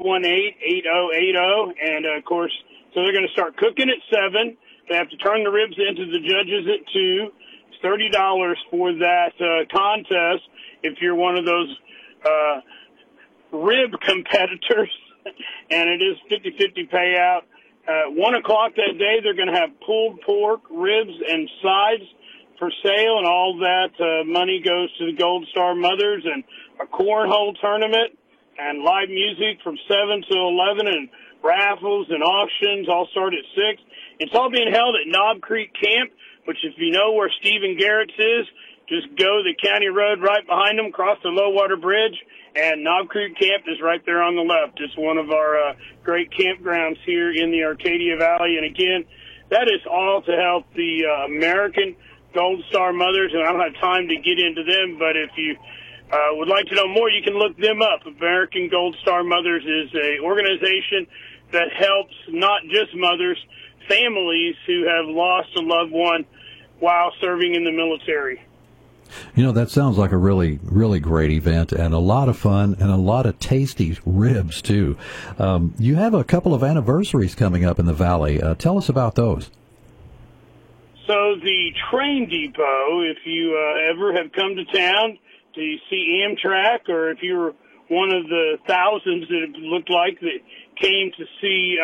618-8080. And, of course, so they're going to start cooking at 7. They have to turn the ribs into the judges at 2. It's $30 for that contest if you're one of those rib competitors. And it is 50-50 payout. 1 o'clock that day, they're going to have pulled pork, ribs, and sides for sale, and all that money goes to the Gold Star Mothers, and a cornhole tournament, and live music from 7 to 11, and raffles and auctions all start at 6. It's all being held at Knob Creek Camp, which if you know where Stephen Garrett's is, just go the county road right behind them, cross the low water bridge, and Knob Creek Camp is right there on the left. It's one of our great campgrounds here in the Arcadia Valley. And again, that is all to help the American Gold Star Mothers, and I don't have time to get into them, but if you would like to know more, you can look them up. American Gold Star Mothers is an organization that helps not just mothers, families who have lost a loved one while serving in the military. You know, that sounds like a really, really great event and a lot of fun and a lot of tasty ribs, too. You have a couple of anniversaries coming up in the Valley. Tell us about those. So the train depot, if you ever have come to town to see Amtrak, or if you're one of the thousands that it looked like that came to see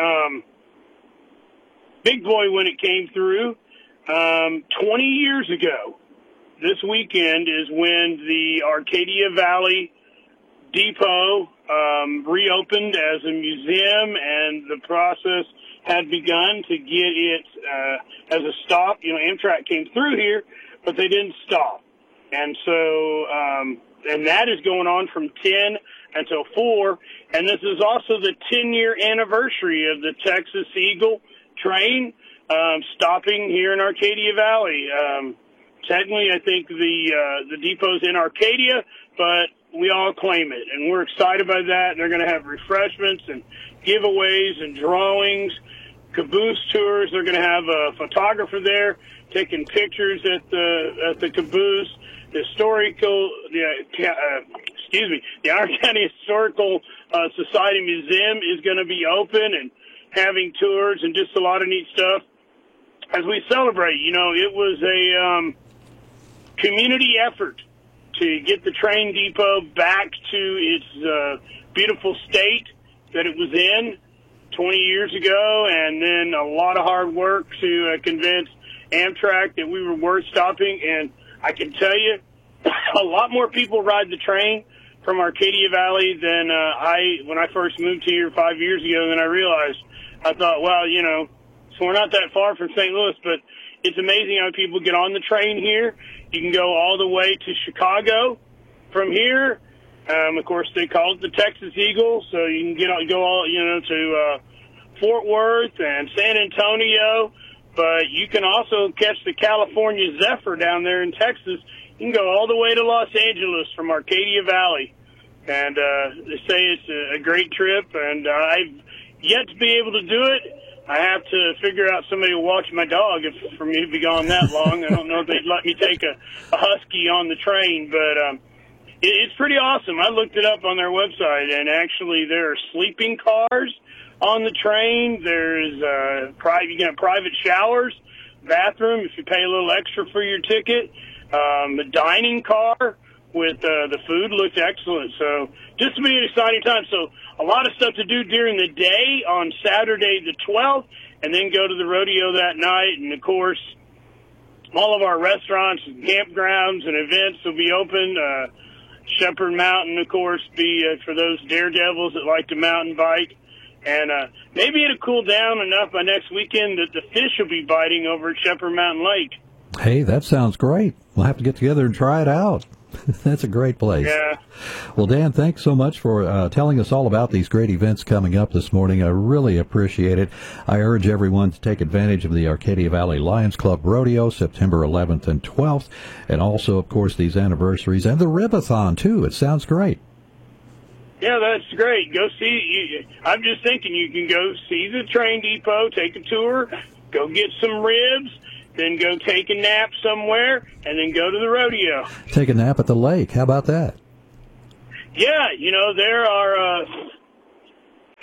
Big Boy when it came through 20 years ago, this weekend is when the Arcadia Valley Depot reopened as a museum, and the process had begun to get it as a stop. You know, Amtrak came through here, but they didn't stop. And so, and that is going on from 10 until 4. And this is also the 10-year anniversary of the Texas Eagle train stopping here in Arcadia Valley. Technically, I think the depot's in Arcadia, but we all claim it, and we're excited by that. They're going to have refreshments and giveaways and drawings, caboose tours. They're going to have a photographer there taking pictures at the caboose. The Iron County Historical Society Museum is going to be open and having tours and just a lot of neat stuff as we celebrate. You know, it was a community effort to get the train depot back to its beautiful state that it was in 20 years ago, and then a lot of hard work to convince Amtrak that we were worth stopping. And I can tell you, a lot more people ride the train from Arcadia Valley than when I first moved here 5 years ago. Than I realized. I thought, well, you know, so we're not that far from St. Louis, but it's amazing how people get on the train here. You can go all the way to Chicago from here. Of course, they call it the Texas Eagle, so you can go all, you know, to Fort Worth and San Antonio. But you can also catch the California Zephyr down there in Texas. You can go all the way to Los Angeles from Arcadia Valley. And they say it's a great trip, and I've yet to be able to do it. I have to figure out somebody to watch my dog for me to be gone that long. I don't know if they'd let me take a husky on the train, but it's pretty awesome. I looked it up on their website, and actually there are sleeping cars on the train. There's you can have private showers, bathroom if you pay a little extra for your ticket. The dining car with the food looks excellent. So just to be an exciting time. So a lot of stuff to do during the day on Saturday the 12th, and then go to the rodeo that night. And, of course, all of our restaurants and campgrounds and events will be open. Shepherd Mountain, of course, be for those daredevils that like to mountain bike. And maybe it'll cool down enough by next weekend that the fish will be biting over at Shepherd Mountain Lake. Hey, that sounds great. We'll have to get together and try it out. That's a great place. Yeah. Well, Dan, thanks so much for telling us all about these great events coming up this morning. I really appreciate it. I urge everyone to take advantage of the Arcadia Valley Lions Club Rodeo, September 11th and 12th, and also, of course, these anniversaries and the Ribathon, too. It sounds great. Yeah, that's great. Go see. I'm just thinking you can go see the train depot, take a tour, go get some ribs, then go take a nap somewhere, and then go to the rodeo. Take a nap at the lake. How about that? Yeah, you know, there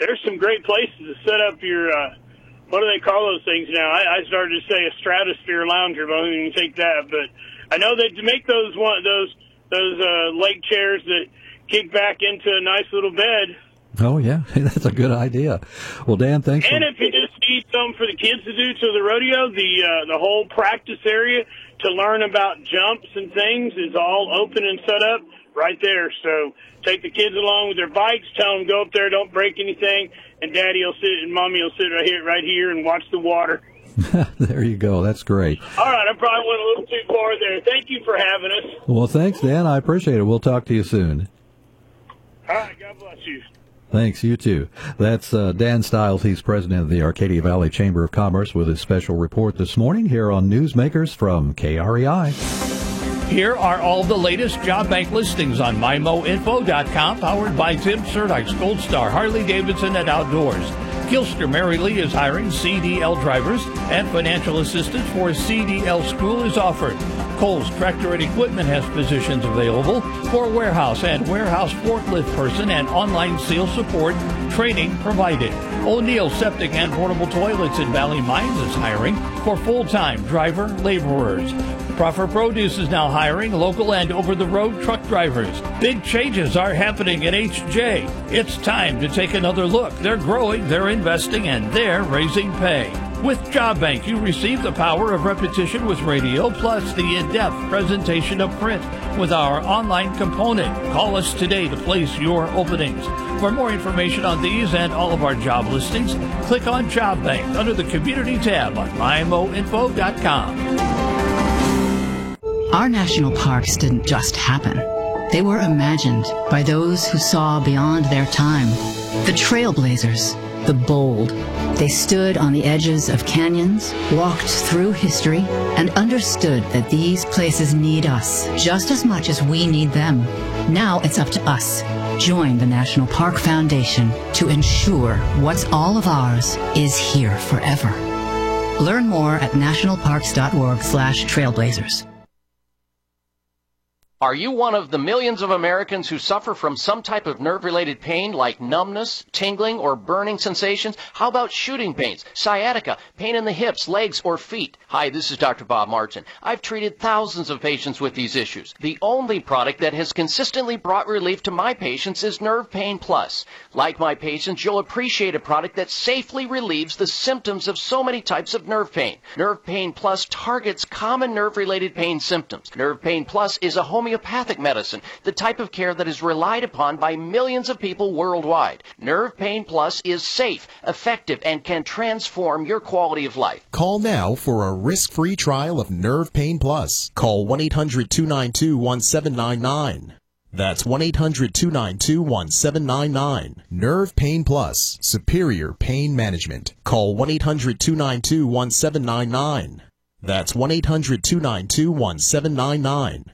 there's some great places to set up your, what do they call those things now? I started to say a stratosphere lounger, but I don't even think that. But I know they make those lake chairs that kick back into a nice little bed. Oh, yeah, that's a good idea. Well, Dan, thanks. And if you just need something for the kids to do to the rodeo, the whole practice area to learn about jumps and things is all open and set up right there. So take the kids along with their bikes, tell them go up there, don't break anything, and Daddy will sit and Mommy will sit right here and watch the water. There you go. That's great. All right, I probably went a little too far there. Thank you for having us. Well, thanks, Dan. I appreciate it. We'll talk to you soon. All right, God bless you. Thanks, you too. That's Dan Stiles. He's president of the Arcadia Valley Chamber of Commerce with his special report this morning here on Newsmakers from KREI. Here are all the latest job bank listings on MyMoInfo.com, powered by Tim Surdice, Gold Star, Harley Davidson, and Outdoors. Gilster Mary Lee is hiring CDL drivers, and financial assistance for CDL school is offered. Kohl's Tractor and Equipment has positions available for warehouse and warehouse forklift person and online sales support, training provided. O'Neill Septic and Portable Toilets in Valley Mines is hiring for full-time driver laborers. Proffer Produce is now hiring local and over-the-road truck drivers. Big changes are happening at HJ. It's time to take another look. They're growing, they're investing, and they're raising pay. With Job Bank, you receive the power of repetition with radio, plus the in-depth presentation of print with our online component. Call us today to place your openings. For more information on these and all of our job listings, click on Job Bank under the Community tab on MyMoInfo.com. Our national parks didn't just happen. They were imagined by those who saw beyond their time. The trailblazers, the bold. They stood on the edges of canyons, walked through history, and understood that these places need us just as much as we need them. Now it's up to us. Join the National Park Foundation to ensure what's all of ours is here forever. Learn more at nationalparks.org/trailblazers. Are you one of the millions of Americans who suffer from some type of nerve-related pain like numbness, tingling, or burning sensations? How about shooting pains, sciatica, pain in the hips, legs, or feet? Hi, this is Dr. Bob Martin. I've treated thousands of patients with these issues. The only product that has consistently brought relief to my patients is Nerve Pain Plus. Like my patients, you'll appreciate a product that safely relieves the symptoms of so many types of nerve pain. Nerve Pain Plus targets common nerve-related pain symptoms. Nerve Pain Plus is a homeopathic medicine, the type of care that is relied upon by millions of people worldwide. Nerve Pain Plus is safe, effective, and can transform your quality of life. Call now for a risk-free trial of Nerve Pain Plus. Call 1-800-292-1799. That's 1-800-292-1799. Nerve Pain Plus, superior pain management. Call 1-800-292-1799. That's 1-800-292-1799.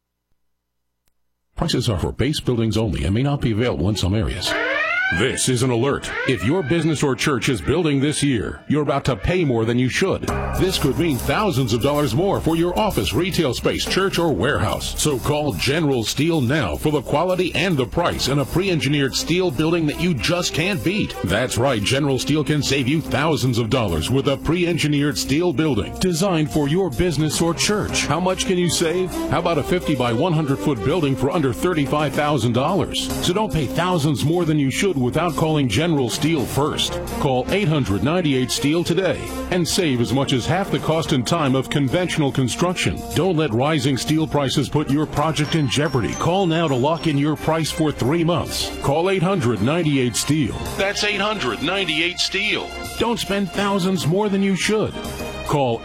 Prices are for base buildings only and may not be available in some areas. This is an alert. If your business or church is building this year, you're about to pay more than you should. This could mean thousands of dollars more for your office, retail space, church, or warehouse. So call General Steel now for the quality and the price in a pre-engineered steel building that you just can't beat. That's right, General Steel can save you thousands of dollars with a pre-engineered steel building designed for your business or church. How much can you save? How about a 50 by 100 foot building for under $35,000? So don't pay thousands more than you should without calling General Steel first. Call 800-98-STEEL today and save as much as half the cost and time of conventional construction. Don't let rising steel prices put your project in jeopardy. Call now to lock in your price for 3 months. Call 800-98-STEEL. That's 800-98-STEEL. Don't spend thousands more than you should. Call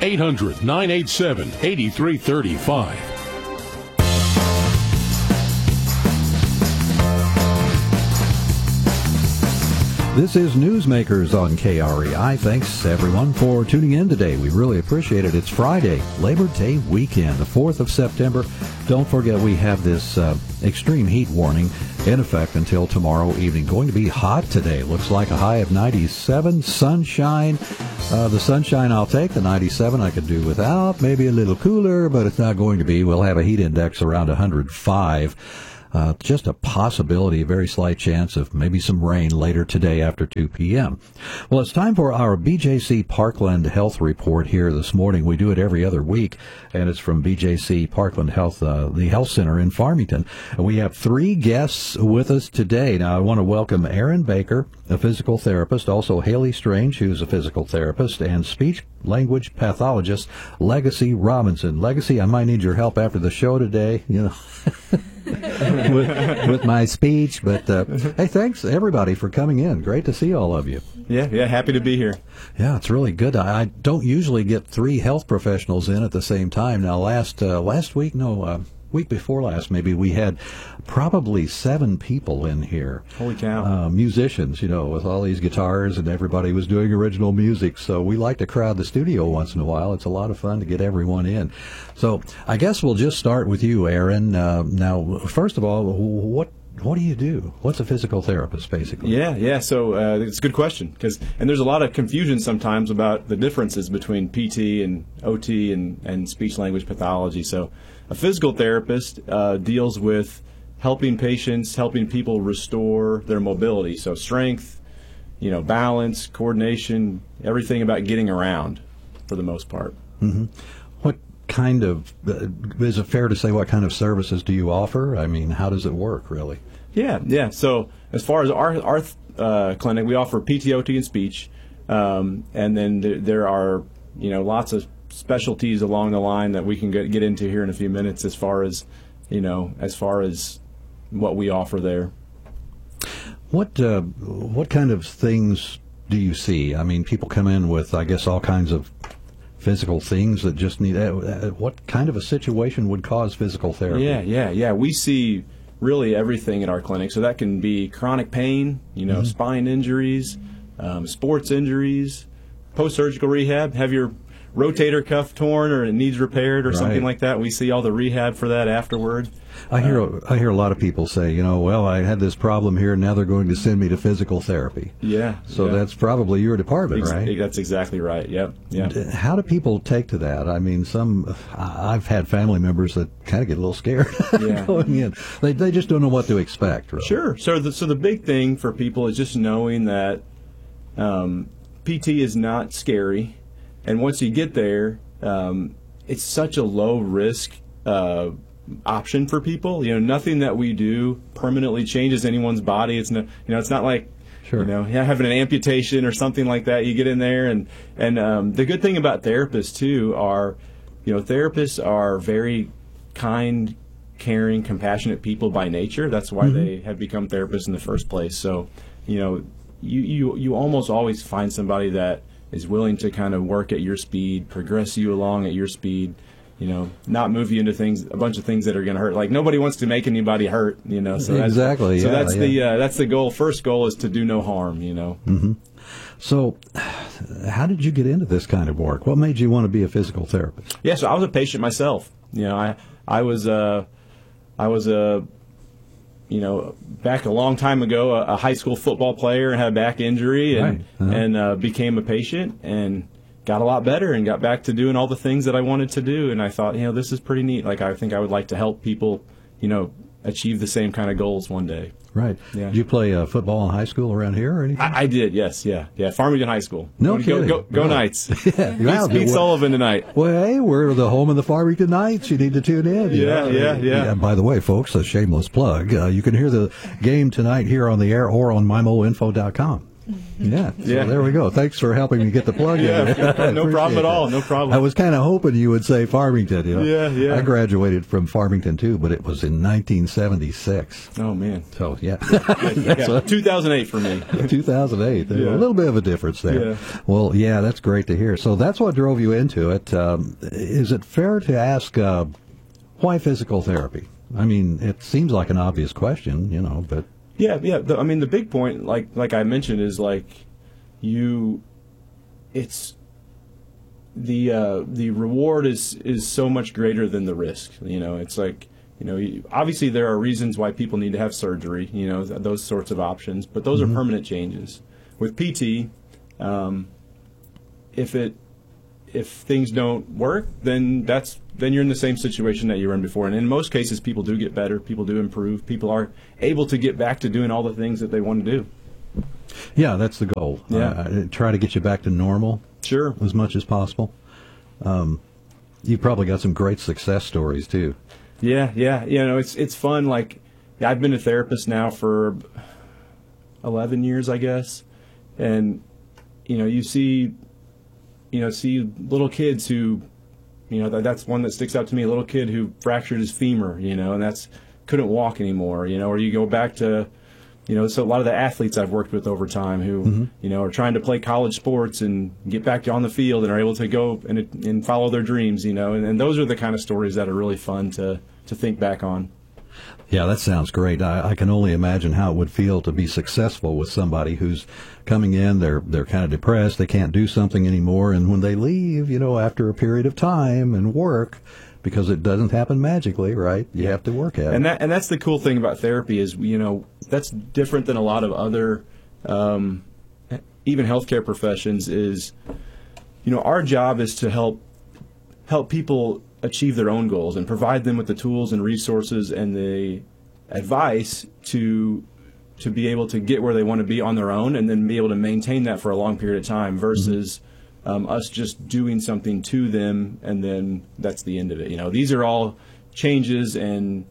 800-987-8335. This is Newsmakers on KREI. Thanks, everyone, for tuning in today. We really appreciate it. It's Friday, Labor Day weekend, the 4th of September. Don't forget we have this extreme heat warning in effect until tomorrow evening. Going to be hot today. Looks like a high of 97. Sunshine. The sunshine I'll take. The 97 I could do without. Maybe a little cooler, but it's not going to be. We'll have a heat index around 105. just a possibility, a very slight chance of maybe some rain later today after 2 p.m. Well, it's time for our BJC Parkland Health Report here this morning. We do it every other week, and it's from BJC Parkland Health, the health center in Farmington. And we have 3 guests with us today. Now, I want to welcome Aaron Baker, a physical therapist, also Haley Strange, who's a physical therapist, and speech-language pathologist Legacy Robinson. Legacy, I might need your help after the show today, with my speech. But hey, thanks everybody for coming in. Great to see all of you. Yeah, happy to be here. Yeah, it's really good. I don't usually get 3 health professionals in at the same time. Now, week before last, maybe, we had probably 7 people in here. Holy cow. Musicians, with all these guitars, and everybody was doing original music. So we like to crowd the studio once in a while. It's a lot of fun to get everyone in. So I guess we'll just start with you, Aaron. Now, first of all, what do you do? What's a physical therapist, basically? Yeah. So it's a good question, and there's a lot of confusion sometimes about the differences between PT and OT and speech-language pathology. So a physical therapist deals with helping people restore their mobility. So strength, balance, coordination, everything about getting around for the most part. Mm-hmm. What kind of, is it fair to say, what kind of services do you offer? I mean, how does it work, really? Yeah. So as far as our clinic, we offer PT, OT, and speech. And then there are, lots of specialties along the line that we can get into here in a few minutes as far as what we offer there. What kind of things do you see? I mean, people come in with, I guess, all kinds of physical things that just need. What kind of a situation would cause physical therapy? Yeah. We see really everything at our clinic. So that can be chronic pain, spine injuries, sports injuries, post-surgical rehab. Have your rotator cuff torn or it needs repaired or something like that. We see all the rehab for that afterward. I hear a lot of people say, well, I had this problem here, and now they're going to send me to physical therapy. Yeah. So that's probably your department, right? That's exactly right. Yep. How do people take to that? I mean, I've had family members that kind of get a little scared going in. They just don't know what to expect. Really. Sure. So the big thing for people is just knowing that PT is not scary. And once you get there, it's such a low risk option for people. Nothing that we do permanently changes anyone's body. It's not, it's not like having an amputation or something like that. You get in there, and the good thing about therapists too are, therapists are very kind, caring, compassionate people by nature. That's why they have become therapists in the first place. So, you almost always find somebody that is willing to kind of work at your speed, progress you along at your speed, not move you into a bunch of things that are going to hurt. Like, nobody wants to make anybody hurt, So exactly. That's the goal. First goal is to do no harm, Mm-hmm. So, how did you get into this kind of work? What made you want to be a physical therapist? Yeah, so I was a patient myself. I was back a long time ago, a high school football player, and had a back injury, and became a patient and got a lot better and got back to doing all the things that I wanted to do. And I thought, this is pretty neat. Like, I think I would like to help people, achieve the same kind of goals one day. Right. Yeah. Did you play football in high school around here or anything? I did, yes. Yeah. Farmington High School. No kidding. Go Knights. Yeah. Beat Sullivan tonight. Well, hey, we're the home of the Farmington Knights. You need to tune in. Yeah. And by the way, folks, a shameless plug. You can hear the game tonight here on the air or on mymoinfo.com. Yeah. So there we go. Thanks for helping me get the plug in. No problem at all. No problem. I was kind of hoping you would say Farmington. Yeah. I graduated from Farmington too, but it was in 1976. Oh man. So yeah. 2008 for me. 2008. A little bit of a difference there. Yeah. Well, that's great to hear. So that's what drove you into it. Is it fair to ask why physical therapy? I mean, it seems like an obvious question, but. Yeah. The big point, like I mentioned, is it's the reward is so much greater than the risk. It's like, obviously there are reasons why people need to have surgery. Those sorts of options, but those are permanent changes. With PT, if if things don't work, then you're in the same situation that you were in before. And in most cases, people do get better, people do improve, people are able to get back to doing all the things that they want to do. Yeah, that's the goal. Yeah. Try to get you back to normal. Sure. As much as possible. You probably got some great success stories too. Yeah. It's fun. Like, I've been a therapist now for 11 years, I guess, and you see little kids who, that's one that sticks out to me. A little kid who fractured his femur, and couldn't walk anymore, or you go back to, so a lot of the athletes I've worked with over time who, are trying to play college sports and get back on the field and are able to go and follow their dreams, and those are the kind of stories that are really fun to think back on. Yeah, that sounds great. I can only imagine how it would feel to be successful with somebody who's coming in, they're kind of depressed, they can't do something anymore, and when they leave, after a period of time and work, because it doesn't happen magically, right? You have to work at it. And that's the cool thing about therapy is, that's different than a lot of other, even healthcare professions is, our job is to help people achieve their own goals and provide them with the tools and resources and the advice to be able to get where they want to be on their own and then be able to maintain that for a long period of time versus us just doing something to them and then that's the end of it. These are all changes and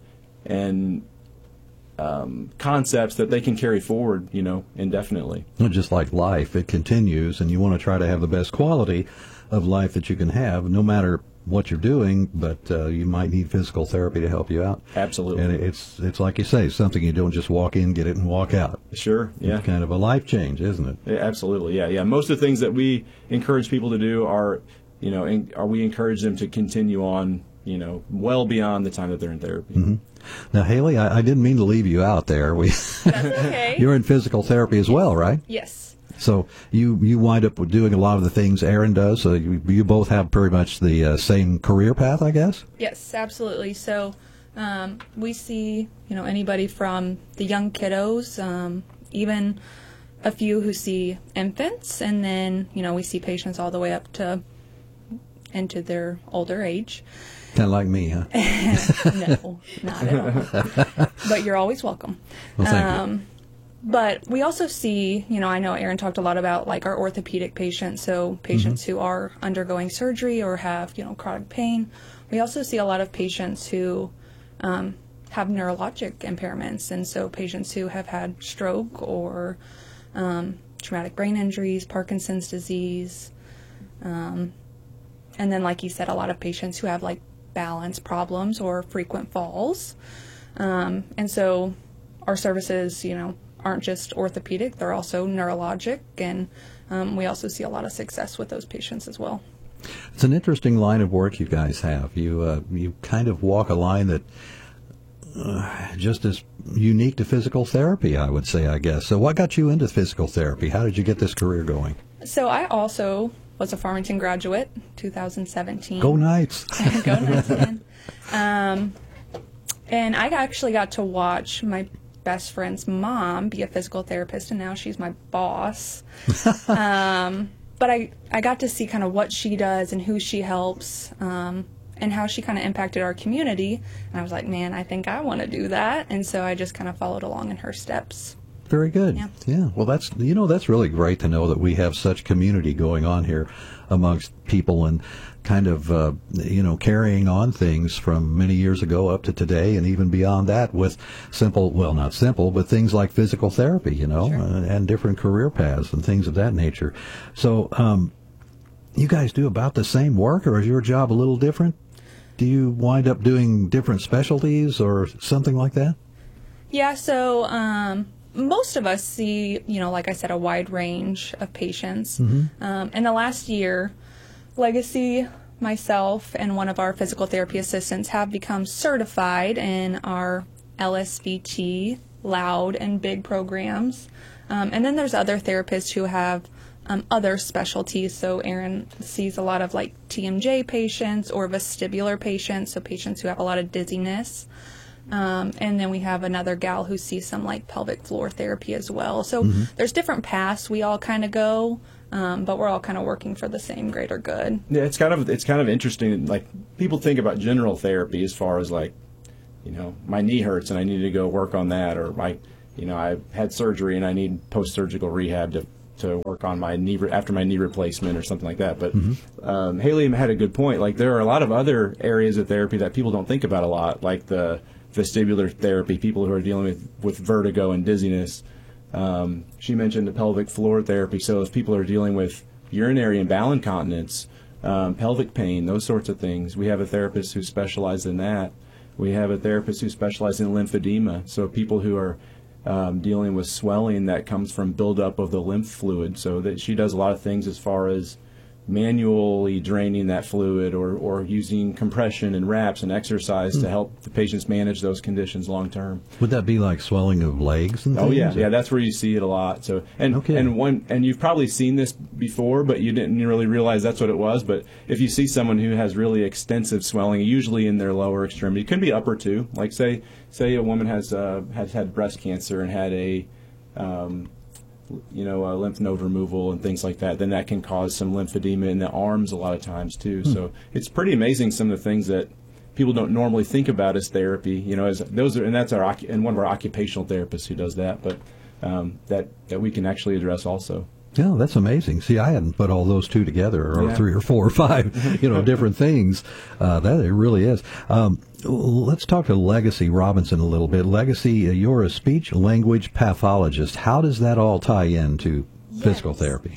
concepts that they can carry forward, indefinitely. Just like life, it continues, and you want to try to have the best quality of life that you can have, no matter what you're doing, but you might need physical therapy to help you out. Absolutely. And it's like you say, something you don't just walk in, get it, and walk out. Sure, yeah. It's kind of a life change, isn't it? Yeah, absolutely, yeah. Most of the things that we encourage people to do are we encourage them to continue on, well beyond the time that they're in therapy. Mm-hmm. Now, Haley, I didn't mean to leave you out there. That's okay. You're in physical therapy as well, right? Yes. So you wind up doing a lot of the things Aaron does. So you both have pretty much the same career path, I guess? Yes, absolutely. So we see, anybody from the young kiddos, even a few who see infants, and then, we see patients all the way up to into their older age. Kind of like me, huh? No, not at all. But you're always welcome. Well, thank you. But we also see, I know Aaron talked a lot about like our orthopedic patients, so patients who are undergoing surgery or have, chronic pain. We also see a lot of patients who have neurologic impairments, and so patients who have had stroke or traumatic brain injuries, Parkinson's disease, and then, like you said, a lot of patients who have like balance problems or frequent falls. And so our services, aren't just orthopedic, they're also neurologic, and we also see a lot of success with those patients as well. It's an interesting line of work you guys have. You kind of walk a line that just is unique to physical therapy, I would say, I guess. So what got you into physical therapy? How did you get this career going? So I also was a Farmington graduate, 2017. Go Knights! Go Knights, man. And I actually got to watch my best friend's mom be a physical therapist, and now she's my boss. But I got to see kind of what she does and who she helps, and how she kind of impacted our community. And I was like, man, I think I want to do that. And so I just kind of followed along in her steps. Very good. Yeah. Well, that's really great to know that we have such community going on here amongst people and kind of, carrying on things from many years ago up to today and even beyond that with not simple, but things like physical therapy, Sure. and different career paths and things of that nature. So, you guys do about the same work, or is your job a little different? Do you wind up doing different specialties or something like that? Yeah, so most of us see, like I said, a wide range of patients. Mm-hmm. In the last year, Legacy, myself, and one of our physical therapy assistants have become certified in our LSVT, loud, and big programs. And then there's other therapists who have other specialties. So Aaron sees a lot of like TMJ patients or vestibular patients, so patients who have a lot of dizziness. And then we have another gal who sees some like pelvic floor therapy as well. So there's different paths we all kind of go. but we're all kind of working for the same greater good. Yeah, it's kind of interesting. Like, people think about general therapy as far as, like, my knee hurts and I need to go work on that, or I had surgery and I need post-surgical rehab to work on my knee after my knee replacement or something like that. But Haley had a good point. Like, there are a lot of other areas of therapy that people don't think about a lot, like the vestibular therapy, people who are dealing with vertigo and dizziness. She mentioned the pelvic floor therapy. So if people are dealing with urinary and bowel incontinence, pelvic pain, those sorts of things, we have a therapist who specializes in that. We have a therapist who specializes in lymphedema. So people who are dealing with swelling that comes from buildup of the lymph fluid. So that she does a lot of things as far as manually draining that fluid, or using compression and wraps and exercise to help the patients manage those conditions long term. Would that be like swelling of legs and things? Oh yeah, that's where you see it a lot. So and you've probably seen this before, but you didn't really realize that's what it was. But if you see someone who has really extensive swelling, usually in their lower extremity, it can be upper too. Like say a woman has had breast cancer and had a lymph node removal and things like that, then that can cause some lymphedema in the arms a lot of times too. So it's pretty amazing some of the things that people don't normally think about as therapy. That's one of our occupational therapists who does that, but that we can actually address also. Yeah, that's amazing. See, I hadn't put all those two together, or 3 or 4 or 5, different things. That it really is. Let's talk to Legacy Robinson a little bit. Legacy, you're a speech language pathologist. How does that all tie into physical therapy?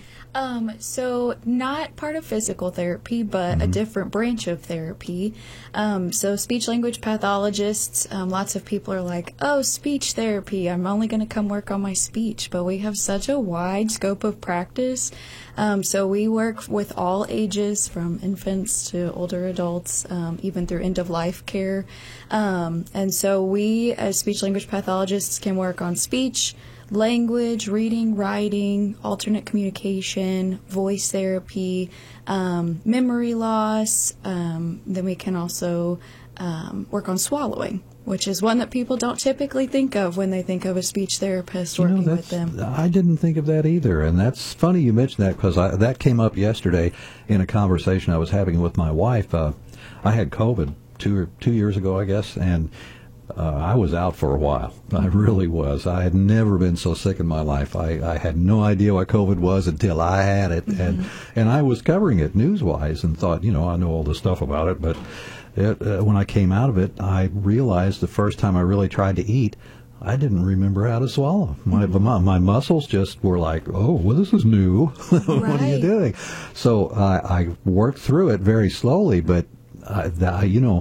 So not part of physical therapy, but a different branch of therapy. So speech language pathologists, lots of people are like, oh, speech therapy, I'm only going to come work on my speech. But we have such a wide scope of practice. So we work with all ages, from infants to older adults, even through end-of-life care. And so we, as speech language pathologists, can work on speech, language, reading, writing, alternate communication, voice therapy, memory loss. Then we can also work on swallowing, which is one that people don't typically think of when they think of a speech therapist working with them. I didn't think of that either, and that's funny you mentioned that, because that came up yesterday in a conversation I was having with my wife. I had COVID 2 years ago, I guess, and I was out for a while. I really was. I had never been so sick in my life. I had no idea what COVID was until I had it, and I was covering it news-wise and thought, I know all the stuff about it, but when I came out of it, I realized the first time I really tried to eat, I didn't remember how to swallow. My muscles just were like, oh, well, this is new. What are you doing? So I worked through it very slowly, but that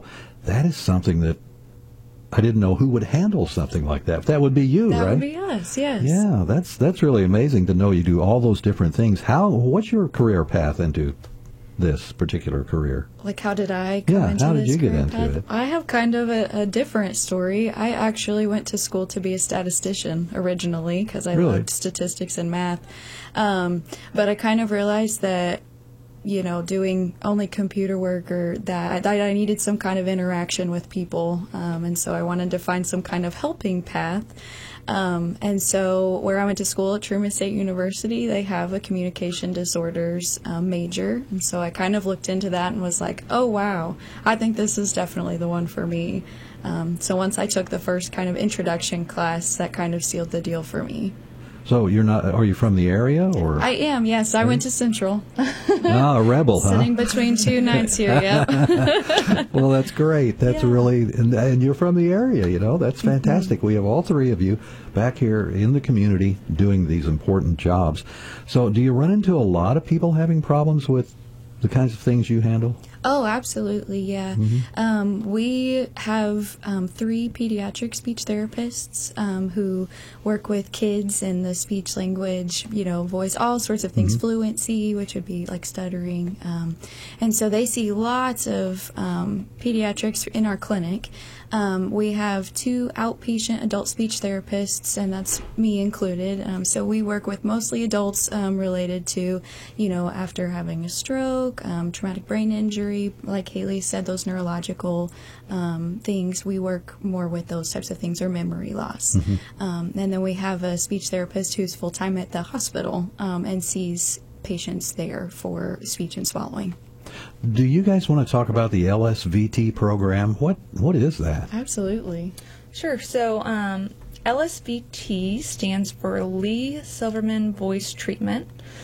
is something that I didn't know who would handle something like that. That would be you, right? That would be us, yes. Yeah, that's really amazing to know you do all those different things. What's your career path into this particular career? Like, how did I come into this? Yeah, how did you get into path? it? I have kind of a different story. I actually went to school to be a statistician originally, because I loved statistics and math. But I kind of realized that doing only computer work, or that I needed some kind of interaction with people, and so I wanted to find some kind of helping path. And so where I went to school at Truman State University, they have a communication disorders major, and so I kind of looked into that and was like, oh wow, I think this is definitely the one for me. So once I took the first kind of introduction class, that kind of sealed the deal for me. So are you from the area, or? I am, yes. I went to Central. A rebel, huh? Sitting between 2 nights here, yeah. Well, that's great. That's really, and you're from the area, that's fantastic. We have all 3 of you back here in the community doing these important jobs. So do you run into a lot of people having problems with the kinds of things you handle? Oh, absolutely, yeah. We have 3 pediatric speech therapists who work with kids in the speech language, voice, all sorts of things, fluency, which would be like stuttering. And so they see lots of pediatrics in our clinic. We have 2 outpatient adult speech therapists, and that's me included. So we work with mostly adults related to, after having a stroke, traumatic brain injury, like Haley said, those neurological things. We work more with those types of things, or memory loss. And then we have a speech therapist who's full-time at the hospital and sees patients there for speech and swallowing. Do you guys want to talk about the LSVT program? What is that? Absolutely. Sure. So LSVT stands for Lee Silverman Voice Treatment.